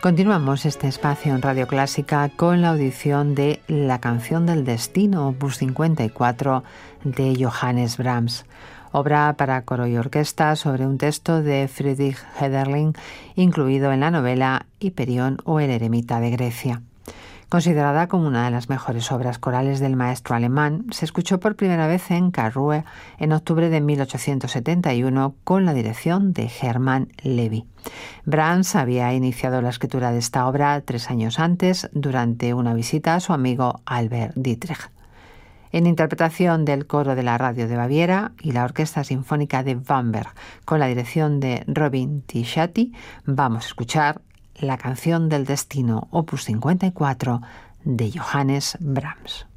Continuamos este espacio en Radio Clásica con la audición de La canción del destino, opus 54, de Johannes Brahms, obra para coro y orquesta sobre un texto de Friedrich Hölderlin, incluido en la novela Hiperión o el eremita de Grecia. Considerada como una de las mejores obras corales del maestro alemán, se escuchó por primera vez en Karlsruhe en octubre de 1871 con la dirección de Hermann Levy. Brahms había iniciado la escritura de esta obra 3 años antes durante una visita a su amigo Albert Dietrich. En interpretación del coro de la Radio de Baviera y la Orquesta Sinfónica de Bamberg con la dirección de Robin Tichati, vamos a escuchar La canción del destino, opus 54, de Johannes Brahms.